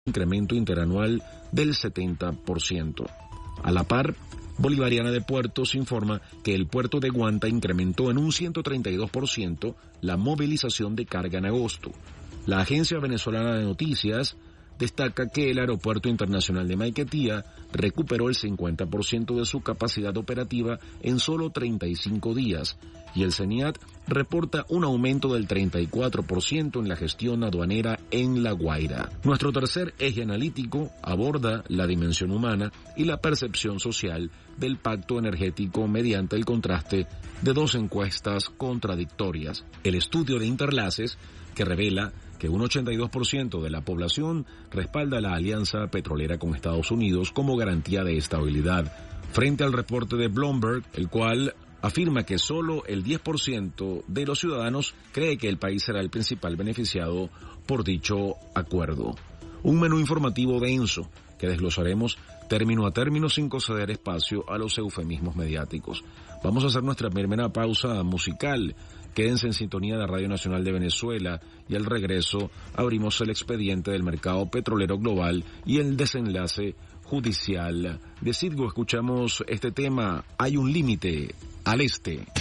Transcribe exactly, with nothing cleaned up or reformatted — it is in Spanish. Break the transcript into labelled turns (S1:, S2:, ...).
S1: incremento interanual del setenta por ciento. A la par, Bolivariana de Puertos informa que el puerto de Guanta incrementó en un ciento treinta y dos por ciento la movilización de carga en agosto. La Agencia Venezolana de Noticias destaca que el Aeropuerto Internacional de Maiquetía recuperó el cincuenta por ciento de su capacidad operativa en solo treinta y cinco días y el CENIAT reporta un aumento del treinta y cuatro por ciento en la gestión aduanera en La Guaira. Nuestro tercer eje analítico aborda la dimensión humana y la percepción social del pacto energético mediante el contraste de dos encuestas contradictorias. El estudio de Interlaces, que revela que un ochenta y dos por ciento de la población respalda la alianza petrolera con Estados Unidos como garantía de estabilidad, frente al reporte de Bloomberg, el cual afirma que solo el diez por ciento de los ciudadanos cree que el país será el principal beneficiado por dicho acuerdo. Un menú informativo denso que desglosaremos término a término sin conceder espacio a los eufemismos mediáticos. Vamos a hacer nuestra primera pausa musical. Quédense en sintonía de Radio Nacional de Venezuela y al regreso abrimos el expediente del mercado petrolero global y el desenlace judicial de Citgo. Escuchamos este tema, Hay un límite al este.